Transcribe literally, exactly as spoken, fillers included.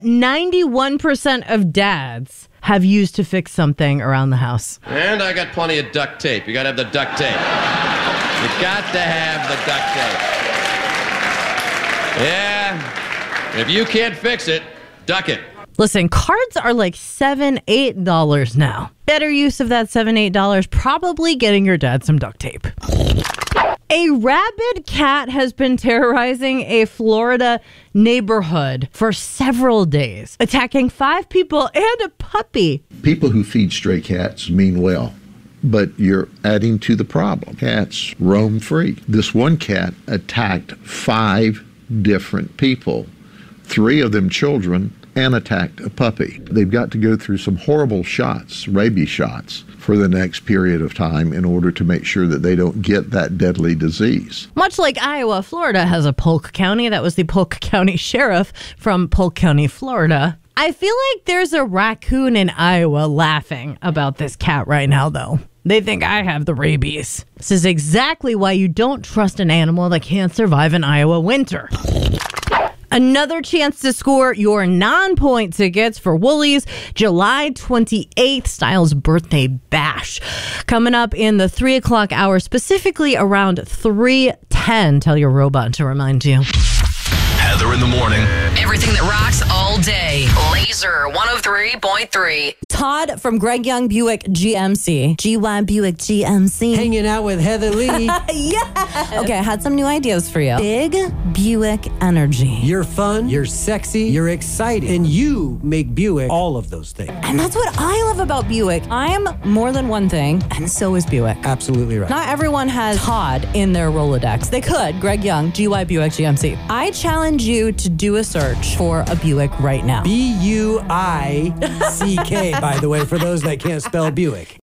ninety-one percent of dads have used to fix something around the house. And I got plenty of duct tape. You got to have the duct tape. You got to have the duct tape. Yeah. If you can't fix it, duck it. Listen, cards are like seven dollars, eight dollars now. Better use of that seven dollars, eight dollars, probably getting your dad some duct tape. A rabid cat has been terrorizing a Florida neighborhood for several days, attacking five people and a puppy. People who feed stray cats mean well, but you're adding to the problem. Cats roam free. This one cat attacked five different people, three of them children, and attacked a puppy. They've got to go through some horrible shots, rabies shots, for the next period of time in order to make sure that they don't get that deadly disease. Much like Iowa, Florida has a Polk County. That was the Polk County Sheriff from Polk County, Florida. I feel like there's a raccoon in Iowa laughing about this cat right now, though. They think I have the rabies. This is exactly why you don't trust an animal that can't survive an Iowa winter. Another chance to score your non-point tickets for Woolies July twenty-eighth, Styles Birthday Bash. Coming up in the three o'clock hour, specifically around three ten. Tell your robot to remind you. Heather in the morning. Everything that rocks all day. Laser one oh three point three. Todd from Greg Young Buick G M C. G Y Buick G M C. Hanging out with Heather Lee. Yeah. Okay, I had some new ideas for you. Big Buick energy. You're fun, you're sexy, you're exciting, and you make Buick all of those things. And that's what I love about Buick. I'm more than one thing, and so is Buick. Absolutely right. Not everyone has Todd in their Rolodex. They could. Greg Young, G Y Buick G M C. I challenge you to do a search for a Buick right now. B U I C K, by the way, for those that can't spell Buick.